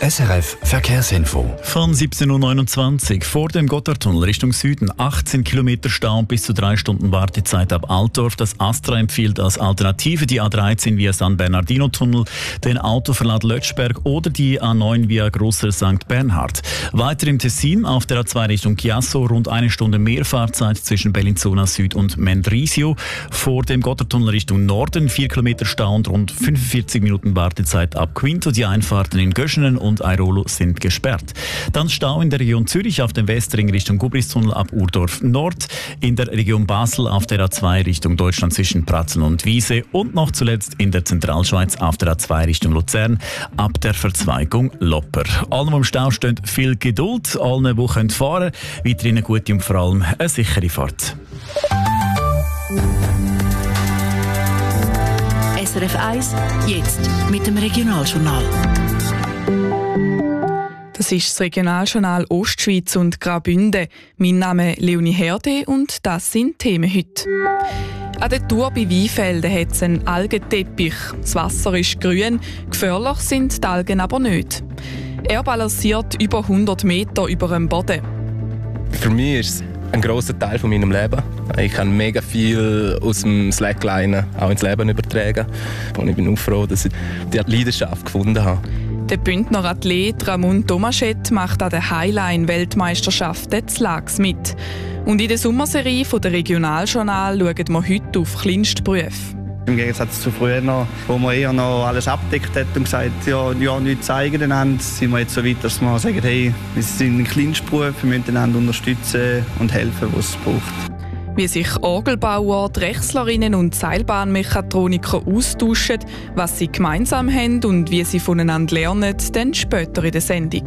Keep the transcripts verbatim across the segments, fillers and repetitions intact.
S R F Verkehrsinfo. Von siebzehn Uhr neunundzwanzig vor dem Gotthardtunnel Richtung Süden achtzehn Kilometer Stau und bis zu drei Stunden Wartezeit ab Altdorf. Das Astra empfiehlt als Alternative die A dreizehn via San Bernardino-Tunnel, den Autoverlad Lötschberg oder die A neun via Grosser Sankt Bernhard. Weiter im Tessin auf der A zwei Richtung Chiasso rund eine Stunde mehr Fahrzeit zwischen Bellinzona Süd und Mendrisio. Vor dem Gotthardtunnel Richtung Norden vier Kilometer Stau und rund fünfundvierzig Minuten Wartezeit ab Quinto. Die Einfahrten in Göschenen und Airolo sind gesperrt. Dann Stau in der Region Zürich auf dem Westring Richtung Gubristunnel ab Urdorf Nord, in der Region Basel auf der A zwei Richtung Deutschland zwischen Pratzeln und Wiese und noch zuletzt in der Zentralschweiz auf der A zwei Richtung Luzern ab der Verzweigung Lopper. Allen, die im Stau stehen, viel Geduld. Allen, die können fahren, weiterhin eine gute und vor allem eine sichere Fahrt. S R F eins, jetzt mit dem Regionaljournal. Das ist das Regionaljournal Ostschweiz und Graubünden. Mein Name ist Leonie Herde und das sind Themen heute. An der Tour bei Weinfelden hat es einen Algenteppich. Das Wasser ist grün, gefährlich sind die Algen aber nicht. Er balanciert über hundert Meter über dem Boden. Für mich ist es ein grosser Teil von meinem Leben. Ich kann mega viel aus dem Slackline auch ins Leben übertragen. Und ich bin auch froh, dass ich die Leidenschaft gefunden habe. Der Bündner Athlet Ramon Tomaschett macht an der Highline-Weltmeisterschaften in Lags mit. Und in der Sommerserie von der Regionaljournal schauen wir heute auf Kleinstberufe. Im Gegensatz zu früher, noch, wo man eher noch alles abdeckt hat und gesagt ja, ja nichts zeigen einander, sind wir jetzt so weit, dass wir sagen, hey, wir sind ein Kleinstberuf, wir müssen einander unterstützen und helfen, was es braucht. Wie sich Orgelbauer, Drechslerinnen und Seilbahnmechatroniker austauschen, was sie gemeinsam haben und wie sie voneinander lernen, dann später in der Sendung.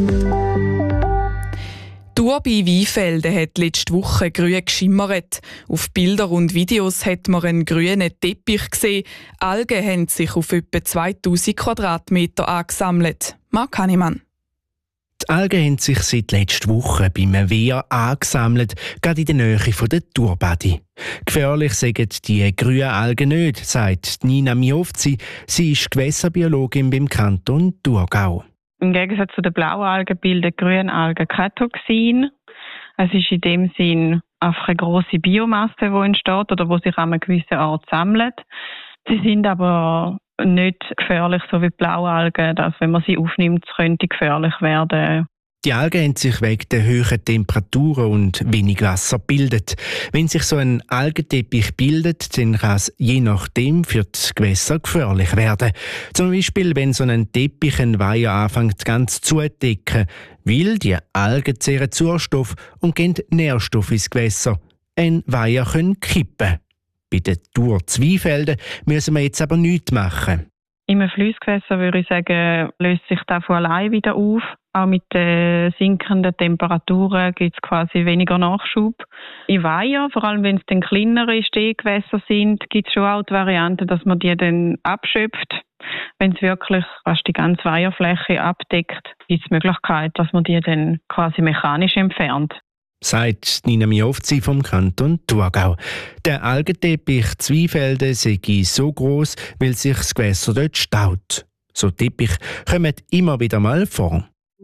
Die Tour bei Weinfelden hat letzte Woche grün geschimmert. Auf Bilder und Videos hat man einen grünen Teppich gesehen. Algen haben sich auf etwa zweitausend Quadratmeter angesammelt. Marc Hannemann. Die Algen haben sich seit letzter Woche beim Wehr angesammelt, gerade in der Nähe der Thurbadi. Gefährlich sagen die grünen Algen nicht, sagt Nina Miovzi. Sie ist Gewässerbiologin beim Kanton Thurgau. Im Gegensatz zu den blauen Algen bilden grüne Algen kein Toxin. Es ist in dem Sinn einfach eine grosse Biomasse, die entsteht oder die sich an einer gewissen Art sammelt. Sie sind aber nicht gefährlich, so wie die blauen Algen, dass wenn man sie aufnimmt, könnte gefährlich werden. Die Algen haben sich wegen der hohen Temperaturen und wenig Wasser gebildet. Wenn sich so ein Algenteppich bildet, dann kann es je nachdem für die Gewässer gefährlich werden. Zum Beispiel, wenn so ein Teppich einen Weiher anfängt ganz zuzudecken, weil die Algen zehren Sauerstoff und geben Nährstoffe ins Gewässer. Ein Weiher kann kippen. Bei der Tour zu Weinfelden müssen wir jetzt aber nichts machen. In einem Flussgewässer würde ich sagen, löst sich das von allein wieder auf. Auch mit den sinkenden Temperaturen gibt es quasi weniger Nachschub. In Weiher, vor allem wenn es dann kleinere Stehgewässer sind, gibt es schon auch die Variante, dass man die dann abschöpft. Wenn es wirklich fast die ganze Weiherfläche abdeckt, gibt es die Möglichkeit, dass man die dann quasi mechanisch entfernt. Sagt Nina Miovzi vom Kanton Thurgau. Der Algenteppich zu Weinfelden sei so gross, weil sich das Gewässer dort staut. So Teppich kommen immer wieder mal vor.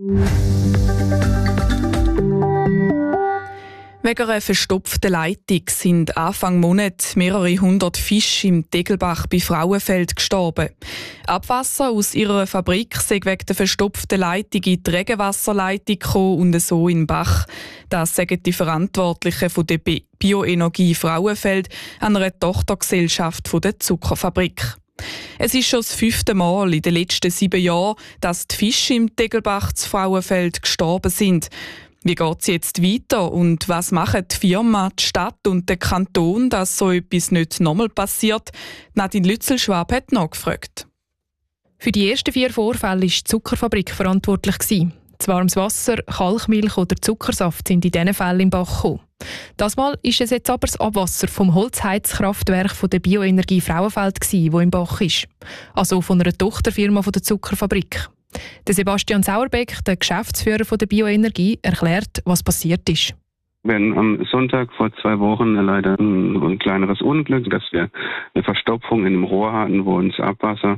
Wegen einer verstopften Leitung sind Anfang Monat mehrere hundert Fische im Tegelbach bei Frauenfeld gestorben. Abwasser aus ihrer Fabrik sei wegen der verstopften Leitung in die Regenwasserleitung gekommen und so in den Bach. Das sagen die Verantwortlichen von der Bioenergie Frauenfeld, einer Tochtergesellschaft von der Zuckerfabrik. Es ist schon das fünfte Mal in den letzten sieben Jahren, dass die Fische im Tegelbach zu Frauenfeld gestorben sind. Wie geht es jetzt weiter und was machen die Firma, die Stadt und der Kanton, dass so etwas nicht nochmal passiert? Nadine Lützelschwab hat nachgefragt. Für die ersten vier Vorfälle war die Zuckerfabrik verantwortlich. Das warmes Wasser, Kalkmilch oder Zuckersaft sind in diesen Fällen im Bach gekommen. Das Mal ist es jetzt aber das Abwasser vom Holzheizkraftwerk von der Bioenergie Frauenfeld, das im Bach ist. Also von einer Tochterfirma von der Zuckerfabrik. Der Sebastian Sauerbeck, der Geschäftsführer von der Bioenergie, erklärt, was passiert ist. Wir hatten am Sonntag vor zwei Wochen leider ein, ein kleineres Unglück, dass wir eine Verstopfung in einem Rohr hatten, wo uns Abwasser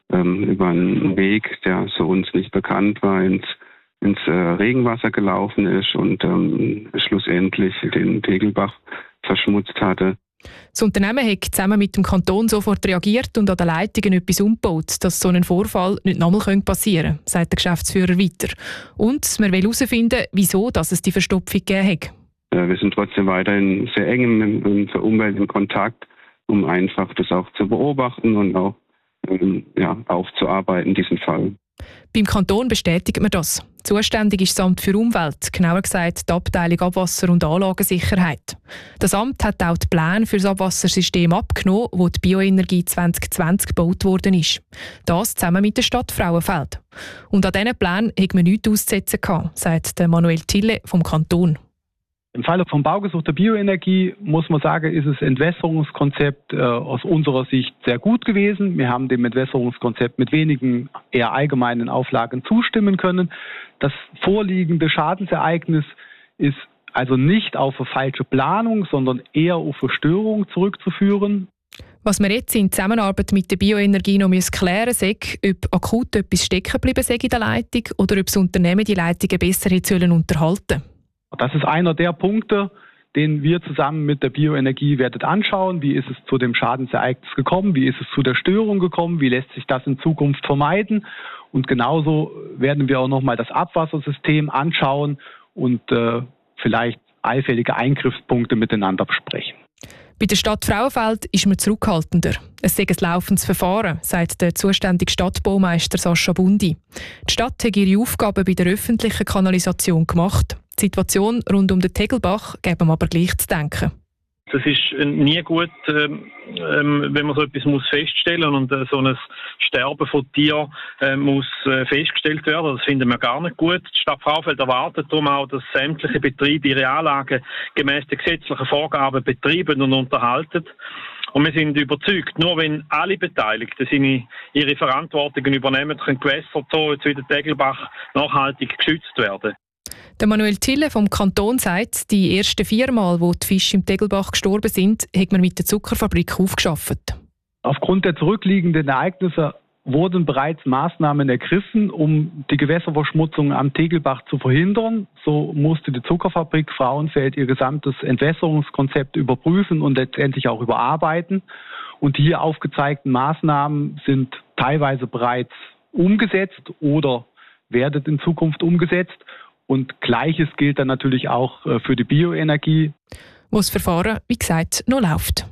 ähm, über einen Weg, der so uns nicht bekannt war, ins, ins äh, Regenwasser gelaufen ist und ähm, schlussendlich den Tegelbach verschmutzt hatte. Das Unternehmen hat zusammen mit dem Kanton sofort reagiert und an den Leitungen etwas umgebaut, dass so ein Vorfall nicht nochmal passieren könnte, sagt der Geschäftsführer weiter. Und man will herausfinden, wieso dass es die Verstopfung gegeben hat. Wir sind trotzdem weiterhin sehr eng mit der Umwelt in Kontakt, um einfach das auch zu beobachten und auch ähm, ja, aufzuarbeiten, diesen Fall. Beim Kanton bestätigt man das. Zuständig ist das Amt für Umwelt, genauer gesagt die Abteilung Abwasser- und Anlagensicherheit. Das Amt hat auch die Pläne für das Abwassersystem abgenommen, wo die Bioenergie zwanzig zwanzig gebaut worden ist. Das zusammen mit der Stadt Frauenfeld. Und an diesen Plänen hat man nichts auszusetzen gehabt, sagt Manuel Tille vom Kanton. Im Falle von Baugesuch der Bioenergie muss man sagen, ist das Entwässerungskonzept äh, aus unserer Sicht sehr gut gewesen. Wir haben dem Entwässerungskonzept mit wenigen eher allgemeinen Auflagen zustimmen können. Das vorliegende Schadensereignis ist also nicht auf eine falsche Planung, sondern eher auf eine Störung zurückzuführen. Was wir jetzt in Zusammenarbeit mit der Bioenergie noch klären müssen, ist, ob akut etwas stecken geblieben sei in der Leitung oder ob das Unternehmen die Leitungen besser hätte unterhalten sollen. Das ist einer der Punkte, den wir zusammen mit der Bioenergie werden anschauen. Wie ist es zu dem Schadensereignis gekommen? Wie ist es zu der Störung gekommen? Wie lässt sich das in Zukunft vermeiden? Und genauso werden wir auch nochmal das Abwassersystem anschauen und äh, vielleicht allfällige Eingriffspunkte miteinander besprechen. Bei der Stadt Frauenfeld ist man zurückhaltender. Es sei ein laufendes Verfahren, sagt der zuständige Stadtbaumeister Sascha Bundi. Die Stadt hat ihre Aufgaben bei der öffentlichen Kanalisation gemacht. Die Situation rund um den Tegelbach geben wir aber gleich zu denken. Das ist nie gut, ähm, wenn man so etwas muss feststellen muss und äh, so ein Sterben von Tieren äh, muss äh, festgestellt werden. Das finden wir gar nicht gut. Die Stadt Frauenfeld erwartet darum auch, dass sämtliche Betriebe ihre Anlagen gemäss den gesetzlichen Vorgaben betreiben und unterhalten. Und wir sind überzeugt, nur wenn alle Beteiligten seine, ihre Verantwortungen übernehmen, können Gewässer so jetzt wie der Tegelbach nachhaltig geschützt werden. Der Manuel Tille vom Kanton sagt, die ersten vier Mal, wo die Fische im Tegelbach gestorben sind, hat man mit der Zuckerfabrik aufgeschafft. Aufgrund der zurückliegenden Ereignisse wurden bereits Maßnahmen ergriffen, um die Gewässerverschmutzung am Tegelbach zu verhindern. So musste die Zuckerfabrik Frauenfeld ihr gesamtes Entwässerungskonzept überprüfen und letztendlich auch überarbeiten. Und die hier aufgezeigten Maßnahmen sind teilweise bereits umgesetzt oder werden in Zukunft umgesetzt. Und Gleiches gilt dann natürlich auch für die Bioenergie. Wo das Verfahren, wie gesagt, noch läuft.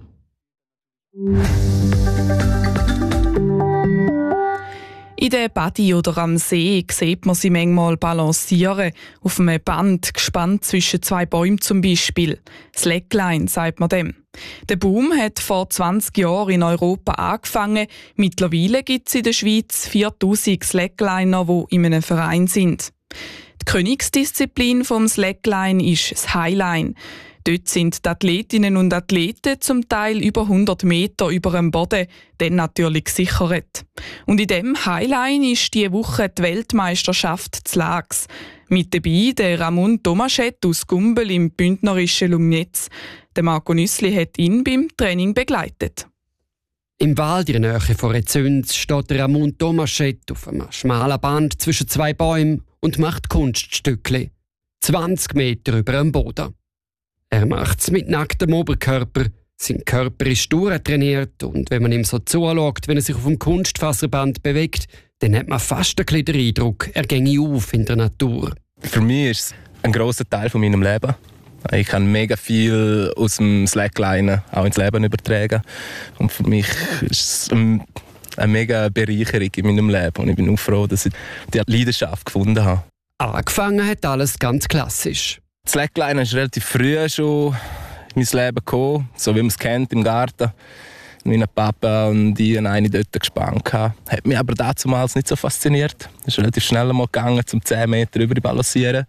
In der Badi oder am See sieht man sie manchmal balancieren, auf einem Band gespannt zwischen zwei Bäumen zum Beispiel. Slackline sagt man dem. Der Boom hat vor zwanzig Jahren in Europa angefangen. Mittlerweile gibt es in der Schweiz viertausend Slackliner, die in einem Verein sind. Die Königsdisziplin vom Slackline ist das Highline. Dort sind die Athletinnen und Athleten zum Teil über hundert Meter über dem Boden, dann natürlich gesichert. Und in dem Highline ist diese Woche die Weltmeisterschaft zu Lags. Mit dabei der Ramon Tomaschett aus Gumbel im bündnerischen Lumnitz. Der Marco Nüssli hat ihn beim Training begleitet. Im Wald in der Nähe von Rezüns steht Ramon Tomaschett auf einem schmalen Band zwischen zwei Bäumen und macht Kunststückchen. zwanzig Meter über dem Boden. Er macht es mit nacktem Oberkörper. Sein Körper ist durchtrainiert und wenn man ihm so zuschaut, wenn er sich auf dem Kunstfaserband bewegt, dann hat man fast ein bisschen den Eindruck, er ginge auf in der Natur. Für mich ist es ein grosser Teil von meinem Leben. Ich kann mega viel aus dem Slackline auch ins Leben übertragen. Und für mich ist es eine, eine mega Bereicherung in meinem Leben. Und ich bin auch froh, dass ich die Leidenschaft gefunden habe. Angefangen hat alles ganz klassisch. Das Slackline ist relativ früh schon in mein Leben gekommen, so wie man es kennt, im Garten. Mein Papa und ich und eine dort gespannt. Hat mich aber damals nicht so fasziniert. Es ist relativ schnell mal gegangen, um zehn Meter über balancieren.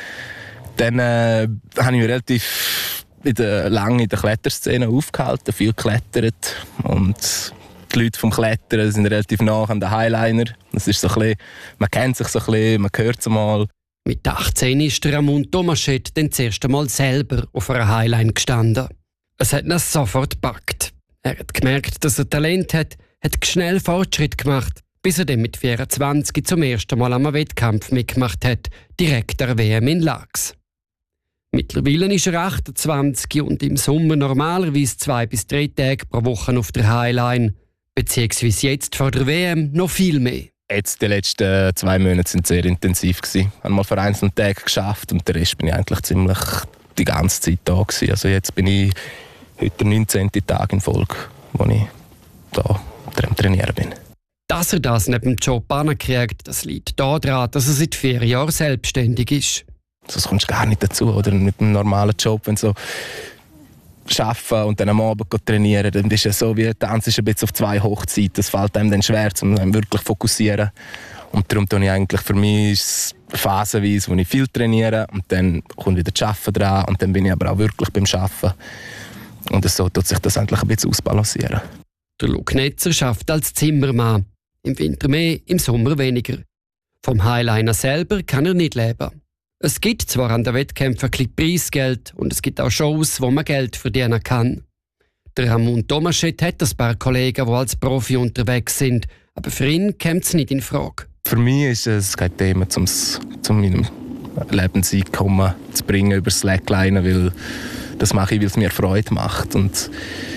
Dann äh, habe ich mich relativ in der, lange in der Kletterszene aufgehalten, viel geklettert. Und die Leute vom Klettern sind relativ nah an den Highliner. Das ist so ein bisschen, man kennt sich so ein bisschen, man hört es mal. Mit achtzehn ist Ramon Tomaschett dann das erste Mal selber auf einer Highline gestanden. Es hat ihn sofort gepackt. Er hat gemerkt, dass er Talent hat, hat schnell Fortschritt gemacht. bis er dann mit vierundzwanzig zum ersten Mal am Wettkampf mitgemacht hat, direkt der W M in Laax. Mittlerweile ist er achtundzwanzig und im Sommer normalerweise zwei bis drei Tage pro Woche auf der Highline, beziehungsweise jetzt vor der W M noch viel mehr. Jetzt die letzten zwei Monate waren sehr intensiv. Ich habe mal vereinzelt Tage geschafft und der Rest bin ich eigentlich ziemlich die ganze Zeit da gewesen. Also jetzt bin ich heute der neunzehnten Tag in Folge, wo ich da am Trainieren bin. Dass er das neben dem Job ankriegt, das liegt daran, dass er seit vier Jahren selbstständig ist. Sonst kommst du gar nicht dazu, oder? Mit einem normalen Job, wenn so arbeiten und dann am Abend trainieren, dann ist es so, wie tanzen ein bisschen auf zwei Hochzeiten. Das fällt einem dann schwer, um sich wirklich zu fokussieren. Und darum tue ich eigentlich, für mich ist es phasenweise, wo ich viel trainiere und dann kommt wieder das Arbeiten dran und dann bin ich aber auch wirklich beim Arbeiten. Und so tut sich das eigentlich ein bisschen ausbalancieren. Der Luke Netzer arbeitet als Zimmermann. Im Winter mehr, im Sommer weniger. Vom Highliner selber kann er nicht leben. Es gibt zwar an den Wettkämpfen ein bisschen Preisgeld und es gibt auch Shows, wo man Geld verdienen kann. Der Ramon Tomaschett hat ein paar Kollegen, die als Profi unterwegs sind, aber für ihn kommt es nicht in Frage. Für mich ist es kein Thema, um zu meinem Lebenseinkommen zu bringen über Slackline, weil das mache ich, weil es mir Freude macht. Und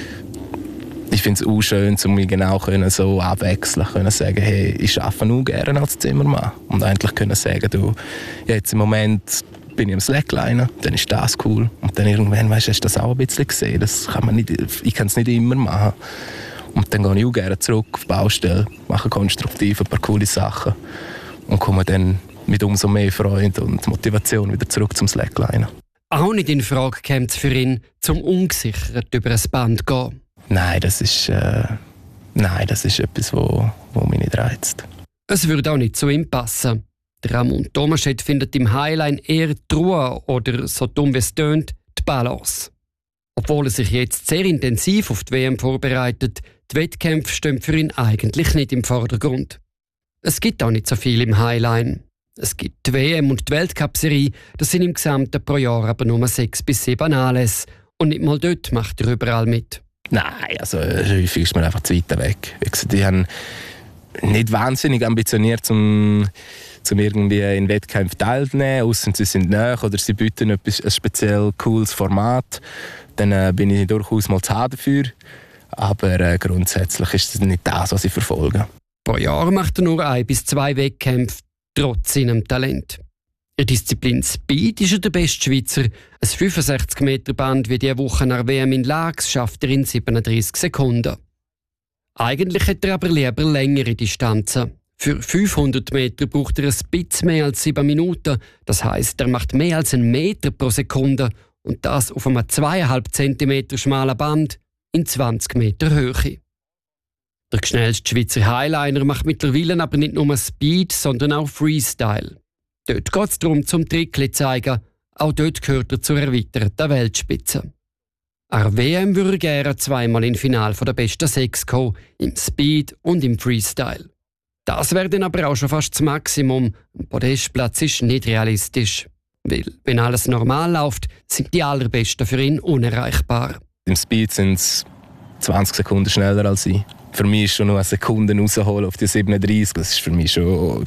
ich finde es auch schön, um mich genau so abwechseln können, sagen, hey, ich arbeite nur gerne als Zimmermann. Und eigentlich können sagen, du, jetzt im Moment bin ich am Slackline, dann ist das cool. Und dann irgendwann, weißt du, hast du das auch ein bisschen gesehen. Das kann man nicht, ich kann es nicht immer machen. Und dann gehe ich auch gerne zurück auf die Baustelle, mache konstruktiv ein paar coole Sachen und komme dann mit umso mehr Freude und Motivation wieder zurück zum Slackline. Auch nicht in Frage kommt es für ihn, zum ungesichert über ein Band zu gehen. Nein, das ist, äh, nein, das ist etwas, wo, wo mich nicht reizt. Es würde auch nicht zu ihm passen. Der Ramon Tomaschett findet im Highline eher die Ruhe oder, so dumm wie es tönt, die Balance. Obwohl er sich jetzt sehr intensiv auf die W M vorbereitet, die Wettkämpfe stehen für ihn eigentlich nicht im Vordergrund. Es gibt auch nicht so viel im Highline. Es gibt die W M und die Weltcup-Serie, das sind im Gesamten pro Jahr aber nur sechs bis sieben Anlässe. Und nicht mal dort macht er überall mit. Nein, also häufig ist man einfach zu weit weg. Wie gesagt, die haben nicht wahnsinnig ambitioniert, um, um irgendwie in Wettkämpfen teilzunehmen, ausser sie sind nahe oder sie bieten etwas, ein speziell cooles Format. Dann äh, bin ich durchaus mal zu haben dafür. Aber äh, grundsätzlich ist das nicht das, was ich verfolge. Pro Jahr macht er nur ein bis zwei Wettkämpfe, trotz seinem Talent. In der Disziplin Speed ist er der beste Schweizer. Ein fünfundsechzig Meter Band wie diese Woche nach W M in Laax schafft er in siebenunddreißig Sekunden. Eigentlich hätte er aber lieber längere Distanzen. Für fünfhundert Meter braucht er ein bisschen mehr als sieben Minuten. Das heisst, er macht mehr als einen Meter pro Sekunde und das auf einem zweieinhalb Zentimeter schmalen Band in zwanzig Meter Höhe. Der schnellste Schweizer Highliner macht mittlerweile aber nicht nur Speed, sondern auch Freestyle. Dort geht es darum, zum Trickli zu zeigen, auch dort gehört er zur erweiterten Weltspitze. An W M würde er gerne zweimal im Finale der besten sechs kommen, im Speed und im Freestyle. Das wäre dann aber auch schon fast das Maximum. Ein Podestplatz ist nicht realistisch. Weil, wenn alles normal läuft, sind die allerbesten für ihn unerreichbar. Im Speed sind es zwanzig Sekunden schneller als ich. Für mich ist schon noch eine Sekunde rausholen auf die siebenunddreißig. Das ist für mich schon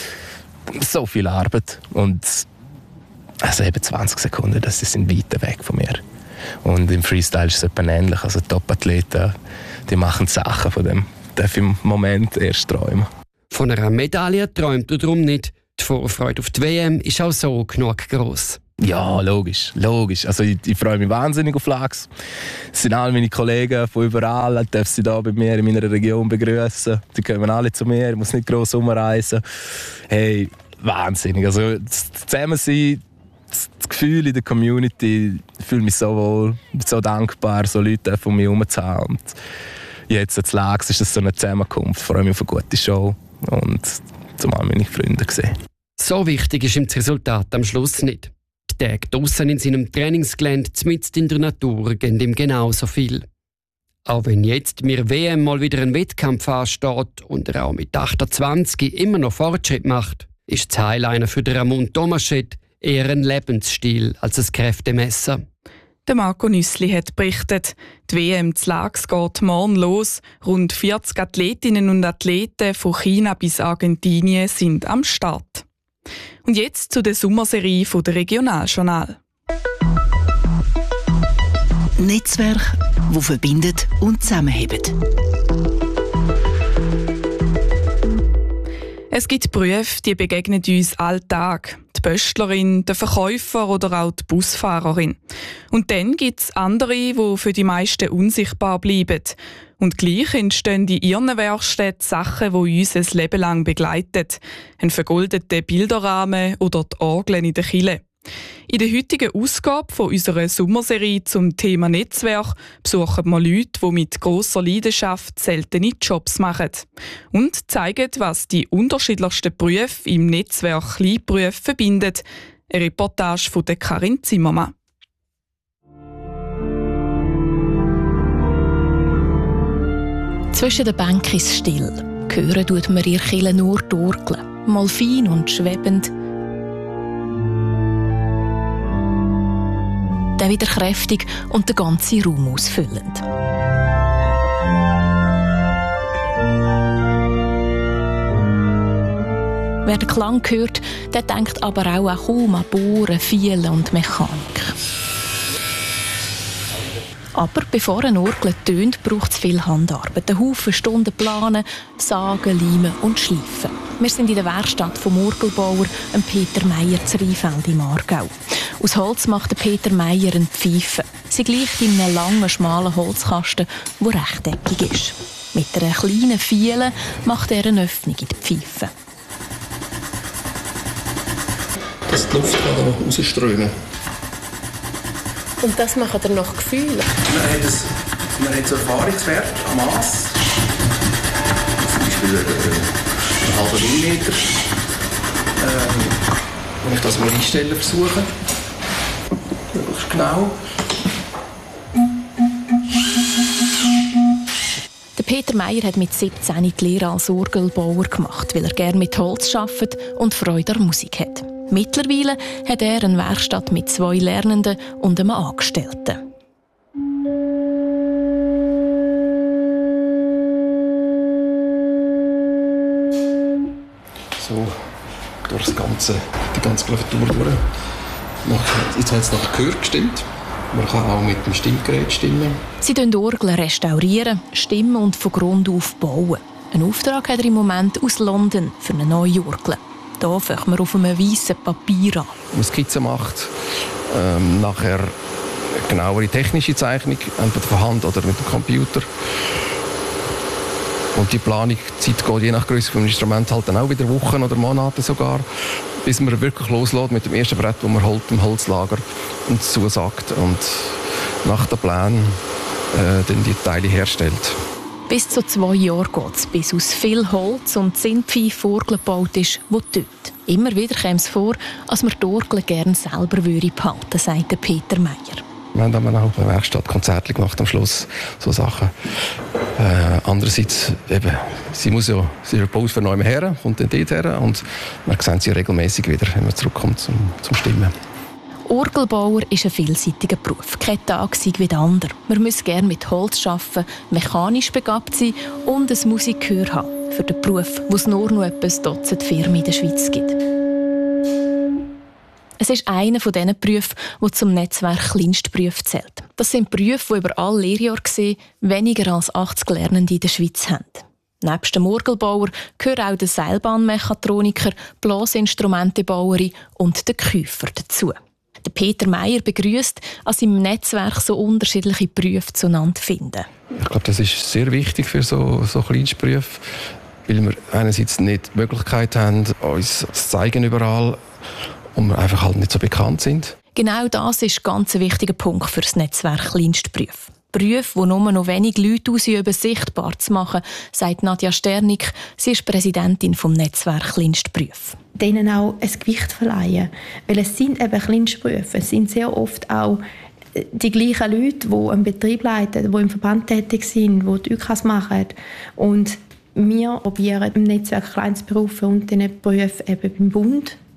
so viel Arbeit. Und also eben zwanzig Sekunden, das sind weit weg von mir. Und im Freestyle ist es etwa ähnlich. Also Top-Athleten, die machen Sachen von dem. Darf im Moment erst träumen. Von einer Medaille träumt er darum nicht. Die Vorfreude auf die W M ist auch so genug gross. Ja, logisch, logisch. Also ich, ich freue mich wahnsinnig auf Laax. Es sind alle meine Kollegen von überall, ich darf sie hier bei mir in meiner Region begrüßen. Die kommen alle zu mir, ich muss nicht gross umreisen. Hey, wahnsinnig. Also das Zusammensein, das Gefühl in der Community, ich fühle mich so wohl, ich bin so dankbar, so Leute von mir herum zu haben. Und jetzt in Laax ist das so eine Zusammenkunft. Ich freue mich auf eine gute Show und zumal meine Freunde sehen. So wichtig ist ihm das Resultat am Schluss nicht. Die Tage draussen in seinem Trainingsgelände, mitten in der Natur, gehen ihm genauso viel. Auch wenn jetzt mir W M mal wieder ein Wettkampf ansteht und er auch mit achtundzwanzig immer noch Fortschritt macht, ist das Highliner für den Ramon Tomaschett eher ein Lebensstil als ein Kräftemessen. Der Marco Nüssli hat berichtet, die W M zu Lax geht morgen los. Rund vierzig Athletinnen und Athleten von China bis Argentinien sind am Start. Und jetzt zu der Sommerserie von der Regionaljournal. Netzwerk, wo verbindet und zusammenhebt. Es gibt Berufe, die begegnen uns alltag. Die Pöstlerin, der Verkäufer oder auch die Busfahrerin. Und dann gibt es andere, die für die meisten unsichtbar bleiben. Und gleich entstehen in ihren Werkstätten Sachen, die uns ein Leben lang begleiten. Ein vergoldeter Bilderrahmen oder die Orgeln in der Kirche. In der heutigen Ausgabe von unserer Sommerserie zum Thema Netzwerk besuchen wir Leute, die mit grosser Leidenschaft seltene Jobs machen und zeigen, was die unterschiedlichsten Berufe im Netzwerk Kleinberufe verbindet. Eine Reportage von der Karin Zimmermann. Zwischen den Bänken ist es still. Hören tut man ihr Kirche nur die Orgeln, mal fein und schwebend. Dann wieder kräftig und den ganzen Raum ausfüllend. Wer den Klang hört, der denkt aber auch an kaum an Bohren, Fielen und Mechanik. Aber bevor eine Orgel tönt, braucht es viel Handarbeit. Ein Haufen Stunden planen, sagen, leimen und schleifen. Wir sind in der Werkstatt vom Orgelbauer Peter Meier zu Rheinfeld im Aargau. Aus Holz macht Peter Meier eine Pfeife. Sie gleicht in einem langen, schmalen Holzkasten, der rechteckig ist. Mit einer kleinen Fiele macht er eine Öffnung in die Pfeife. Dass die Luft kann rausströmen. Und das macht er nach Gefühl? Man hat, ein, man hat so Erfahrungswert am Mass. Zum Beispiel einen halben Millimeter. Ähm, wenn ich das mal einstellen versuche. Möglichst genau. Der Peter Meier hat mit siebzehn die Lehre als Orgelbauer gemacht, weil er gerne mit Holz arbeitet und Freude an Musik hat. Mittlerweile hat er eine Werkstatt mit zwei Lernenden und einem Angestellten. So, durch das ganze, die ganze Klaviatur durch. Jetzt hat es nach Gehör gestimmt. Man kann auch mit dem Stimmgerät stimmen. Sie restaurieren Orgeln restaurieren, stimmen und von Grund auf bauen. Einen Auftrag hat er im Moment aus London für eine neue Orgel. Hier fängt man auf einem weißen Papier an. Eine Skizze macht, ähm, nachher eine genauere technische Zeichnung, entweder von Hand oder mit dem Computer. Und die Planungszeit geht je nach Größe des Instruments halt dann auch wieder Wochen oder Monate sogar, bis man wirklich loslässt mit dem ersten Brett, das man holt im Holzlager und zusagt und nach den Plänen äh, dann die Teile herstellt. Bis zu zwei Jahre geht es, bis aus viel Holz und Zinnpfeife Orgel gebaut ist, die tötet. Immer wieder käme es vor, als man die Orgel gerne selber behalten würde, sagt Peter Meier. Wir haben dann auch in der Werkstatt Konzerte gemacht am Schluss, so Sachen. Äh, andererseits, eben, sie muss ja, sie ist Pause für neu her, kommt dann dort her und man sieht sie regelmäßig wieder, wenn man zurückkommt zum, zum Stimmen. Orgelbauer ist ein vielseitiger Beruf. Kein Tag sei wie der andere. Man muss gerne mit Holz arbeiten, mechanisch begabt sein und ein Musikgehör haben. Für den Beruf, wo es nur noch etwa ein Dutzend Firmen in der Schweiz gibt. Es ist einer von diesen Berufen, der zum Netzwerk Kleinstberufe zählt. Das sind Berufe, die über alle Lehrjahre gesehen weniger als achtzig Lernende in der Schweiz haben. Neben dem Orgelbauer gehören auch der Seilbahnmechatroniker, Blasinstrumentebauerin und der Käufer dazu. Der Peter Meier begrüßt, dass im Netzwerk so unterschiedliche Berufe zueinander finden. Ich glaube, das ist sehr wichtig für so, so Kleinstberufe, weil wir einerseits nicht die Möglichkeit haben, uns zu zeigen überall und wir einfach halt nicht so bekannt sind. Genau das ist ein ganz wichtiger Punkt für das Netzwerk Kleinstberufe. Berufe, die nur noch wenig Leute ausüben, sichtbar zu machen, sagt Nadja Sternig. Sie ist Präsidentin des Netzwerk Kleinstberufe. Denen auch ein Gewicht verleihen. Weil es sind eben Kleinstberufe. Es sind sehr oft auch die gleichen Leute, die einen Betrieb leiten, die im Verband tätig sind, die die Ü K A S machen. Und wir probieren im Netzwerk Kleinstberufe und diesen Berufen eben beim Bund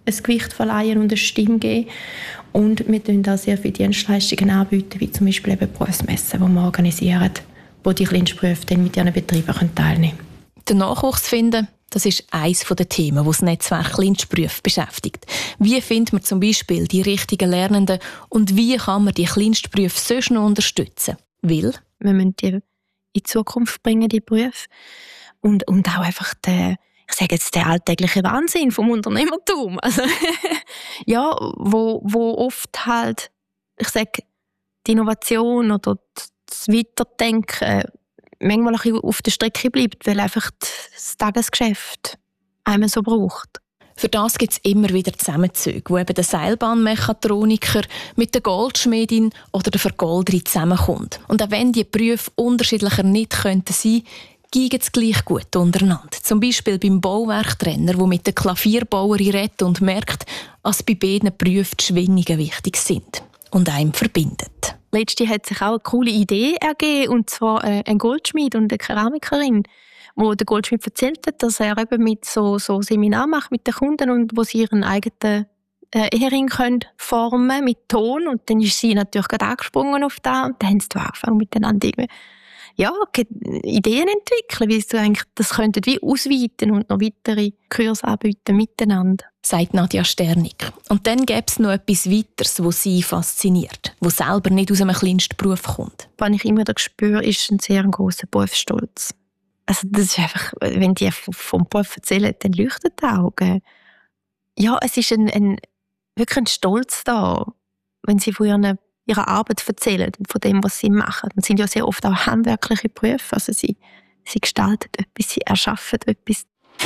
ein Gewicht verleihen und eine Stimme geben. Und wir bieten auch sehr viele Dienstleistungen anbieten, wie zum Beispiel eben Berufsmessen, die wir organisieren, wo die Kleinstberufe dann mit ihren Betrieben teilnehmen können. Den Nachwuchs finden, das ist eines der Themen, das das Netzwerk Kleinstberufe beschäftigt. Wie findet man zum Beispiel die richtigen Lernenden und wie kann man die Kleinstberufe sonst noch unterstützen? Weil wir müssen die in die Zukunft bringen, die Berufe. Und, und auch einfach den, ich sage jetzt, den alltäglichen Wahnsinn vom Unternehmertum. Also, ja, wo, wo oft halt, ich sage, die Innovation oder das Weiterdenken manchmal ein bisschen auf der Strecke bleibt, weil einfach das Tagesgeschäft einem so braucht. Für das gibt es immer wieder Zusammenzüge, wo eben der Seilbahnmechatroniker mit der Goldschmiedin oder der Vergolderin zusammenkommt. Und auch wenn die Berufe unterschiedlicher nicht könnten sein, gehen es gleich gut untereinander. Zum Beispiel beim Bauwerktrenner, der mit der Klavierbauerin redet und merkt, dass bei beiden Berufen die Schwingungen wichtig sind und einem verbindet. Letztens hat sich auch eine coole Idee ergeben, und zwar ein Goldschmied und eine Keramikerin, wo der Goldschmied erzählt hat, dass er eben mit so, so Seminar macht mit den Kunden und wo sie ihren eigenen äh, Ehering können formen mit Ton, und dann ist sie natürlich gerade angesprungen auf das und dann haben sie angefangen miteinander ja, Ideen entwickeln, wie sie eigentlich das könnten wie ausweiten und noch weitere Kurse anbieten miteinander. Sagt Nadja Sternig. Und dann gäbe es noch etwas Weiteres, was sie fasziniert, was selber nicht aus einem kleinsten Beruf kommt. Was ich immer spüre, ist ein sehr grosser Berufsstolz. Also das ist einfach, wenn die vom Beruf erzählen, dann leuchten die Augen. Ja, es ist ein, ein, wirklich ein Stolz da, wenn sie von ihren ihrer Arbeit erzählen und von dem, was sie machen. Und sind ja sehr oft auch handwerkliche Berufe. Also sie, sie gestalten etwas, sie erschaffen etwas.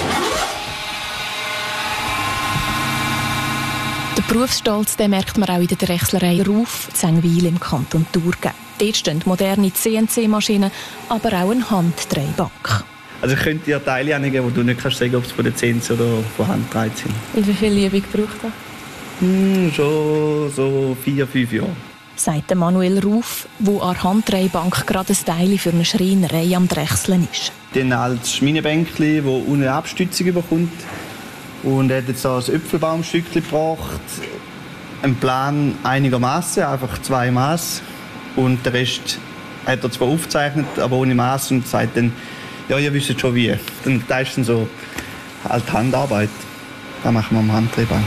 Den Berufsstolz den merkt man auch in der Drechslerei Ruf Zengwil im Kanton Thurgau. Dort stehen moderne C N C-Maschinen, aber auch eine Handdrehbank. Also ich könnte dir Teile angeben, wo du nicht kannst sagen, ob es von der C N C oder von Hand gedreht sind. Und wie viel Übung braucht er? Hm, schon so vier, fünf Jahre. Sagt Manuel Ruf, der an der Handdrehbank gerade ein Teil für eine Schreinerei am Drechseln ist. Dann als Schminebänkchen, das ohne eine Abstützung bekommt. Und er hat jetzt ein Äpfelbaumstückchen gebracht. Ein Plan einigermaßen, einfach zwei Maß. Und den Rest hat er zwar aufgezeichnet, aber ohne Maß, und sagt dann, ja, ihr wisst schon wie. Dann das ist dann so halt Handarbeit. Das machen wir am Handdrehbank.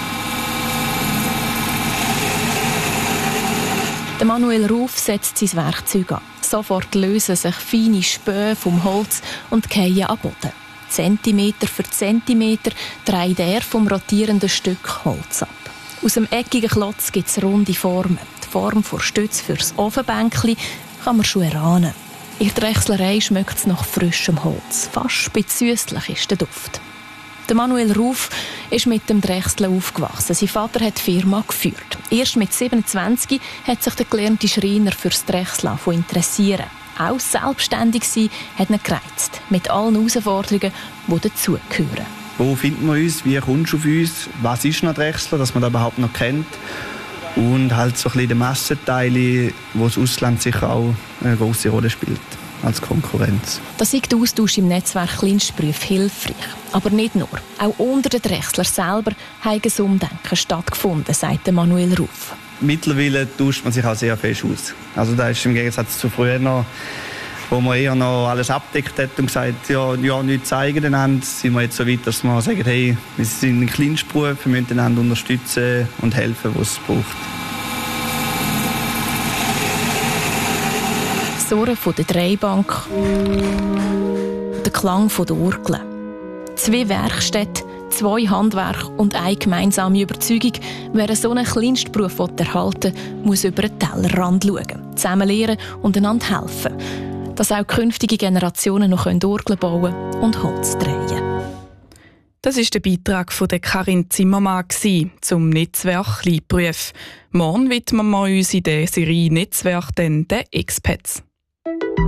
Der Manuel Ruf setzt sein Werkzeug an. Sofort lösen sich feine Späne vom Holz und fallen am Boden. Zentimeter für Zentimeter dreht er vom rotierenden Stück Holz ab. Aus dem eckigen Klotz gibt es runde Formen. Die Form der Stütze für das Ofenbänkchen kann man schon erahnen. In der Drechslerei schmeckt es nach frischem Holz. Fast süßlich ist der Duft. Der Manuel Ruf ist mit dem Drechseln aufgewachsen. Sein Vater hat die Firma geführt. Erst mit siebenundzwanzig hat sich der gelernte Schreiner für das Drechseln interessieren. Auch selbstständig sein hat ihn gereizt. Mit allen Herausforderungen, die dazugehören. Wo finden wir uns? Wie kommst du auf uns? Was ist ein Drechsler, dass man das überhaupt noch kennt? Und halt so ein bisschen die Massenteile, wo das Ausland sicher auch eine grosse Rolle spielt als Konkurrenz. Das ist der Austausch im Netzwerk Kleinstberufe hilfreich. Aber nicht nur. Auch unter den Drechslern selber hat ein Umdenken stattgefunden, sagt Manuel Ruf. Mittlerweile tauscht man sich auch sehr fest aus. Also das ist im Gegensatz zu früher noch, wo man eher noch alles abdeckt hat und gesagt, ja, ja nichts zeigen einander, sind wir jetzt so weit, dass wir sagen, hey, wir sind ein Kleinstberuf, wir müssen einander unterstützen und helfen, wo es braucht. Das Surren von der Drehbank, der Klang der Orgel. Zwei Werkstätten, zwei Handwerke und eine gemeinsame Überzeugung, wer so einen Kleinstberuf erhalten will, muss über den Tellerrand schauen, zusammen lernen und einander helfen, dass auch künftige Generationen noch Orgeln bauen und Holz drehen. Das war der Beitrag von Karin Zimmermann zum Netzwerk Kleinberuf. Morgen widmen wir uns in der Serie Netzwerk den Expats.